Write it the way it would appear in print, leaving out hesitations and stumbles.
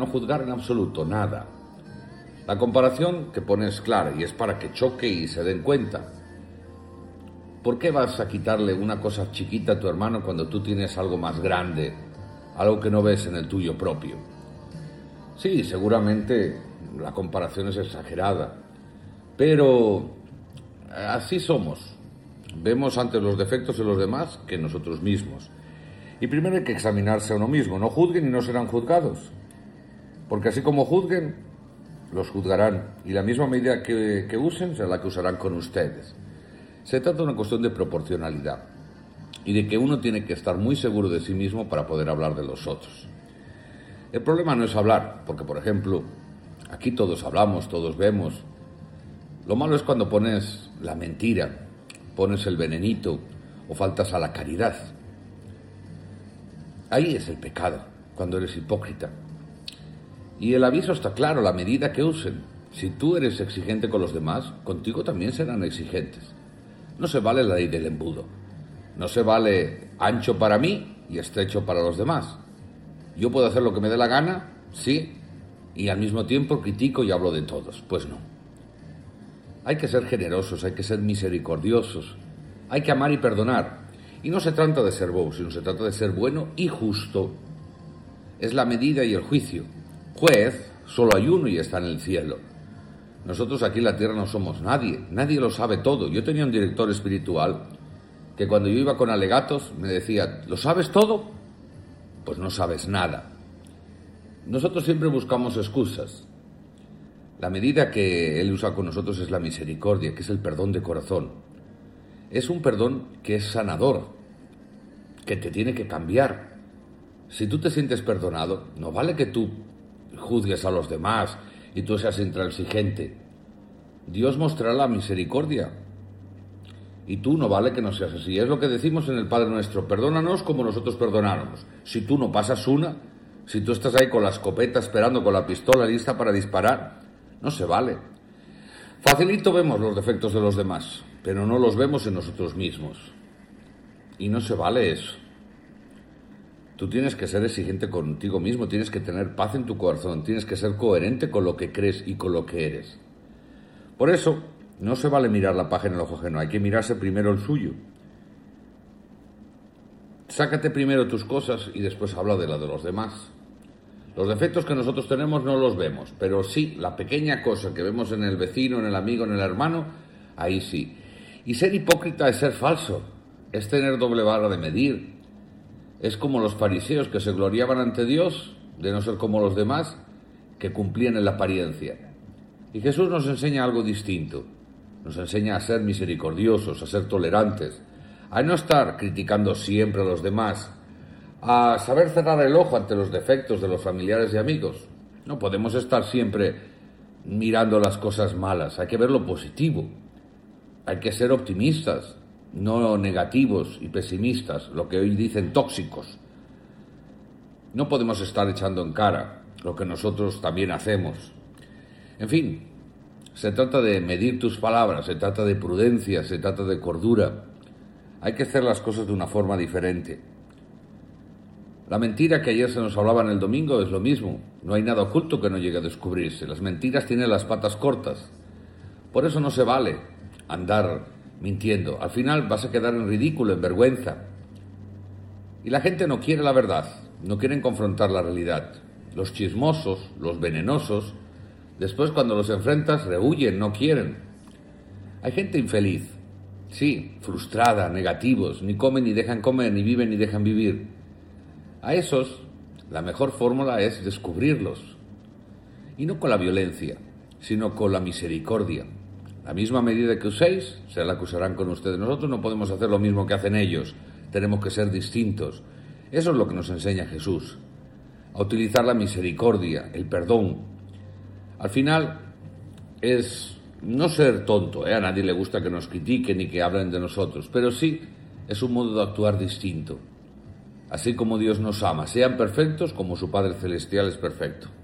No juzgar en absoluto, nada. La comparación que pones es clara y es para que choque y se den cuenta. ¿Por qué vas a quitarle una cosa chiquita a tu hermano cuando tú tienes algo más grande, algo que no ves en el tuyo propio? Sí, seguramente la comparación es exagerada, pero así somos. Vemos antes los defectos de los demás que nosotros mismos. Y primero hay que examinarse a uno mismo. No juzguen y no serán juzgados. Porque así como juzguen, los juzgarán. Y la misma medida que usen será la que usarán con ustedes. Se trata de una cuestión de proporcionalidad. Y de que uno tiene que estar muy seguro de sí mismo para poder hablar de los otros. El problema no es hablar, porque por ejemplo, aquí todos hablamos, todos vemos. Lo malo es cuando pones la mentira, pones el venenito o faltas a la caridad. Ahí es el pecado, cuando eres hipócrita. Y el aviso está claro, la medida que usen. Si tú eres exigente con los demás, contigo también serán exigentes. No se vale la ley del embudo. No se vale ancho para mí y estrecho para los demás. Yo puedo hacer lo que me dé la gana, sí, y al mismo tiempo critico y hablo de todos. Pues no. Hay que ser generosos, hay que ser misericordiosos, hay que amar y perdonar. Y no se trata de ser bobo, sino se trata de ser bueno y justo. Es la medida y el juicio. Juez solo hay uno y está en el cielo. Nosotros aquí en la tierra no somos nadie, nadie lo sabe todo. Yo tenía un director espiritual que cuando yo iba con alegatos me decía, ¿lo sabes todo? Pues no sabes nada. Nosotros siempre buscamos excusas. La medida que Él usa con nosotros es la misericordia, que es el perdón de corazón. Es un perdón que es sanador, que te tiene que cambiar. Si tú te sientes perdonado, no vale que tú juzgues a los demás y tú seas intransigente. Dios mostrará la misericordia. Y tú no vale que no seas así. Es lo que decimos en el Padre Nuestro. Perdónanos como nosotros perdonáramos. Si tú no pasas una, si tú estás ahí con la escopeta esperando, con la pistola lista para disparar, no se vale. Facilito vemos los defectos de los demás, pero no los vemos en nosotros mismos. Y no se vale eso. Tú tienes que ser exigente contigo mismo, tienes que tener paz en tu corazón, tienes que ser coherente con lo que crees y con lo que eres. Por eso, no se vale mirar la paja en el ojo ajeno, hay que mirarse primero el suyo. Sácate primero tus cosas y después habla de la de los demás. Los defectos que nosotros tenemos no los vemos, pero sí, la pequeña cosa que vemos en el vecino, en el amigo, en el hermano, ahí sí. Y ser hipócrita es ser falso, es tener doble vara de medir. Es como los fariseos que se gloriaban ante Dios de no ser como los demás, que cumplían en la apariencia. Y Jesús nos enseña algo distinto. Nos enseña a ser misericordiosos, a ser tolerantes, a no estar criticando siempre a los demás, a saber cerrar el ojo ante los defectos de los familiares y amigos. No podemos estar siempre mirando las cosas malas, hay que ver lo positivo. Hay que ser optimistas, no negativos y pesimistas, lo que hoy dicen tóxicos. No podemos estar echando en cara lo que nosotros también hacemos. En fin, se trata de medir tus palabras, se trata de prudencia, se trata de cordura. Hay que hacer las cosas de una forma diferente. La mentira que ayer se nos hablaba en el domingo es lo mismo. No hay nada oculto que no llegue a descubrirse. Las mentiras tienen las patas cortas. Por eso no se vale andar mintiendo. Al final vas a quedar en ridículo, en vergüenza. Y la gente no quiere la verdad, no quieren confrontar la realidad. Los chismosos, los venenosos, después cuando los enfrentas rehuyen, no quieren. Hay gente infeliz, sí, frustrada, negativos, ni comen ni dejan comer, ni viven ni dejan vivir. A esos, la mejor fórmula es descubrirlos. Y no con la violencia, sino con la misericordia. La misma medida que uséis, será la que usarán con ustedes. Nosotros no podemos hacer lo mismo que hacen ellos. Tenemos que ser distintos. Eso es lo que nos enseña Jesús. A utilizar la misericordia, el perdón. Al final, es no ser tonto. A nadie le gusta que nos critiquen ni que hablen de nosotros. Pero sí, es un modo de actuar distinto. Así como Dios nos ama. Sean perfectos como su Padre Celestial es perfecto.